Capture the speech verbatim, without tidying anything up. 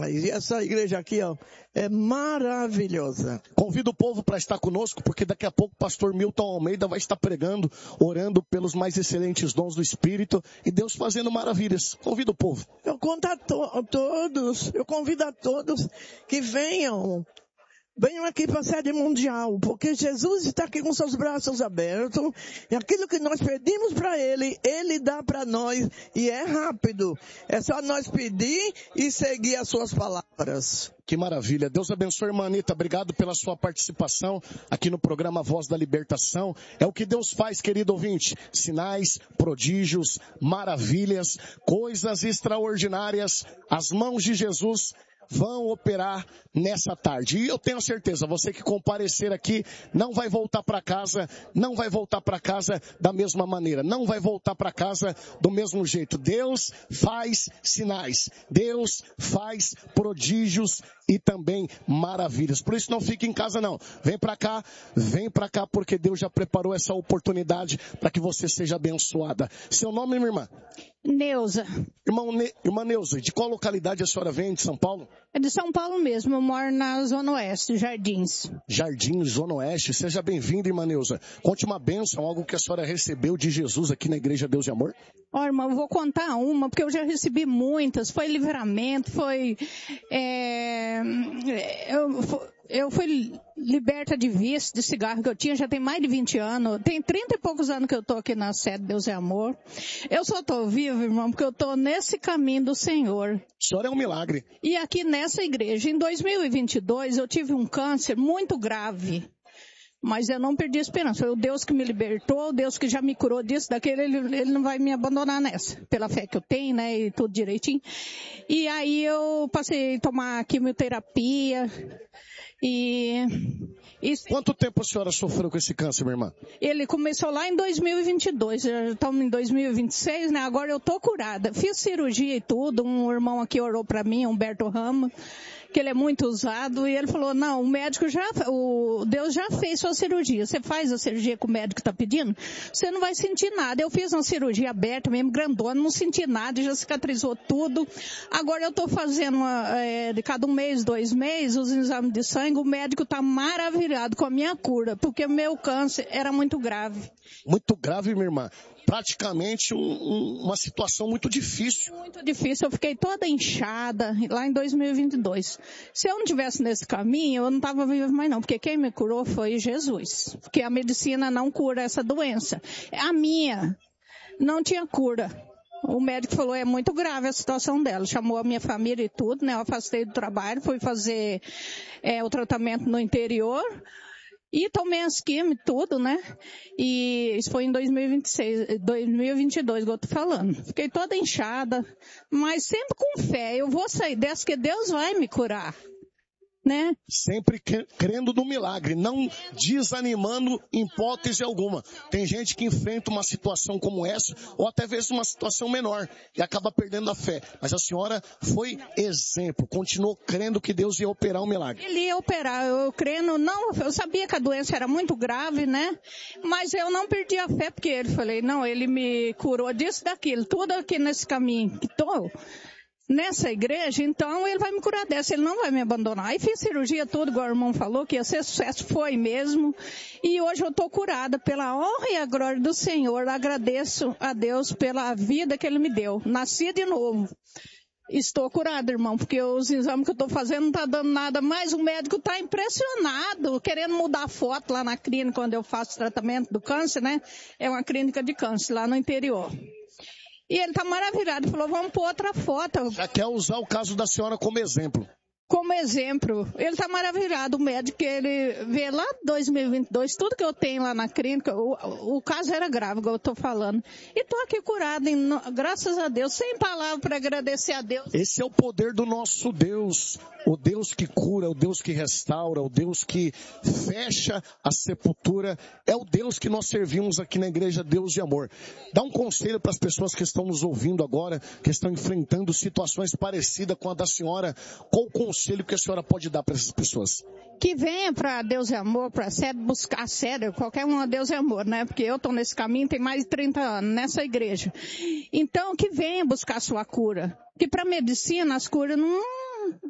demais. E essa igreja aqui, ó, é maravilhosa. Convido o povo para estar conosco, porque daqui a pouco o pastor Milton Almeida vai estar pregando, orando pelos mais excelentes dons do Espírito e Deus fazendo maravilhas. Convido o povo. Eu conto a to- todos, eu convido a todos que venham. Venham aqui para a sede mundial, porque Jesus está aqui com seus braços abertos, e aquilo que nós pedimos para Ele, Ele dá para nós, e é rápido. É só nós pedir e seguir as suas palavras. Que maravilha. Deus abençoe, irmã Anita. Obrigado pela sua participação aqui no programa Voz da Libertação. É o que Deus faz, querido ouvinte. Sinais, prodígios, maravilhas, coisas extraordinárias. As mãos de Jesus vão operar nessa tarde. E eu tenho certeza, você que comparecer aqui não vai voltar para casa, não vai voltar para casa da mesma maneira, não vai voltar para casa do mesmo jeito. Deus faz sinais, Deus faz prodígios e também maravilhas. Por isso não fique em casa não. Vem para cá, vem para cá, porque Deus já preparou essa oportunidade para que você seja abençoada. Seu nome, minha irmã? Neuza. Irmão, ne... Irmã Neuza, de qual localidade a senhora vem? De São Paulo? É de São Paulo mesmo, eu moro na Zona Oeste, Jardins. Jardins, Zona Oeste. Seja bem-vinda, irmã Neuza. Conte uma bênção, algo que a senhora recebeu de Jesus aqui na Igreja Deus de Amor. Ó, irmão, eu vou contar uma, porque eu já recebi muitas. Foi livramento, foi... É, eu, eu fui liberta de vício de cigarro que eu tinha, já tem mais de vinte anos. Tem trinta e poucos anos que eu tô aqui na sede Deus é Amor. Eu só tô vivo, irmão, porque eu tô nesse caminho do Senhor. O senhor é um milagre. E aqui nessa igreja, em dois mil e vinte e dois, eu tive um câncer muito grave. Mas eu não perdi a esperança. Foi o Deus que me libertou, o Deus que já me curou disso, daquele, ele, ele não vai me abandonar nessa. Pela fé que eu tenho, né, e tudo direitinho. E aí eu passei a tomar quimioterapia. E, e... Quanto tempo a senhora sofreu com esse câncer, minha irmã? Ele começou lá em dois mil e vinte e dois, já estamos em dois mil e vinte e seis, né? Agora eu tô curada. Fiz cirurgia e tudo, um irmão aqui orou para mim, Humberto Ramos, que ele é muito usado, e ele falou, não, o médico já, o Deus já fez sua cirurgia. Você faz a cirurgia que o médico está pedindo, você não vai sentir nada. Eu fiz uma cirurgia aberta mesmo, grandona, não senti nada, já cicatrizou tudo. Agora eu estou fazendo uma, é, de cada um mês, dois meses, os exames de sangue, o médico está maravilhado com a minha cura, porque o meu câncer era muito grave. Muito grave, minha irmã. Praticamente um, um, uma situação muito difícil. Muito difícil. Eu fiquei toda inchada lá em dois mil e vinte e dois. Se eu não tivesse nesse caminho, eu não estava viva mais não, porque quem me curou foi Jesus. Porque a medicina não cura essa doença. A minha não tinha cura. O médico falou, é muito grave a situação dela. Chamou a minha família e tudo, né? Eu afastei do trabalho, fui fazer é, o tratamento no interior. E tomei as químicas e tudo, né? E isso foi em dois mil e vinte e seis, dois mil e vinte e dois, que eu tô falando. Fiquei toda inchada, mas sempre com fé. Eu vou sair dessa, que Deus vai me curar, né? Sempre crendo no milagre, não desanimando em hipótese alguma. Tem gente que enfrenta uma situação como essa, ou até vezes uma situação menor, e acaba perdendo a fé. Mas a senhora foi exemplo, continuou crendo que Deus ia operar um milagre. Ele ia operar, eu crendo, não, eu sabia que a doença era muito grave, né? Mas eu não perdi a fé, porque ele falei, não, ele me curou disso, daquilo, tudo aqui nesse caminho que estou. Nessa igreja, então ele vai me curar dessa, ele não vai me abandonar. Aí fiz cirurgia tudo, igual o irmão falou, que ia ser sucesso, foi mesmo. E hoje eu estou curada pela honra e a glória do Senhor. Agradeço a Deus pela vida que Ele me deu. Nasci de novo. Estou curada, irmão, porque os exames que eu estou fazendo não está dando nada mais. O médico está impressionado, querendo mudar a foto lá na clínica, onde eu faço tratamento do câncer, né? É uma clínica de câncer lá no interior. E ele está maravilhado, falou, vamos pôr outra foto. Já quer usar o caso da senhora como exemplo. Como exemplo. Ele está maravilhado, o médico, ele vê lá em dois mil e vinte e dois, tudo que eu tenho lá na clínica, o, o caso era grave, igual eu estou falando. E estou aqui curada, em, graças a Deus, sem palavra para agradecer a Deus. Esse é o poder do nosso Deus. O Deus que cura, o Deus que restaura, o Deus que fecha a sepultura, é o Deus que nós servimos aqui na Igreja Deus de Amor. Dá um conselho para as pessoas que estão nos ouvindo agora, que estão enfrentando situações parecidas com a da senhora. Qual o conselho que a senhora pode dar para essas pessoas? Que venha para Deus é Amor, para a sede, buscar a sede, qualquer uma Deus é Amor, né? Porque eu estou nesse caminho, tem mais de trinta anos, nessa igreja. Então, que venha buscar a sua cura. Que para a medicina, as curas não